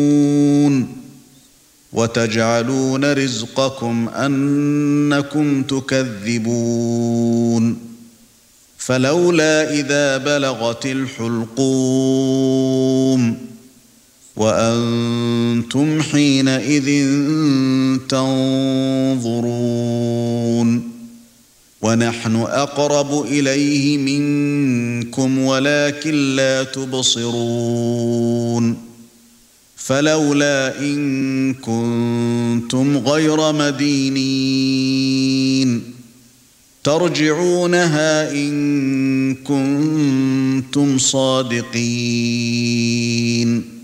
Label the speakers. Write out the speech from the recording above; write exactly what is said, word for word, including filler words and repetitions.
Speaker 1: وتجعلون رزقكم أنكم تكذبون فلولا إذا بلغت الحلقوم وأنتم حينئذ تنظرون ونحن أقرب إليه منكم ولكن لا تبصرون فلولا إن كنتم غير مدينين ترجعونها إن كنتم صادقين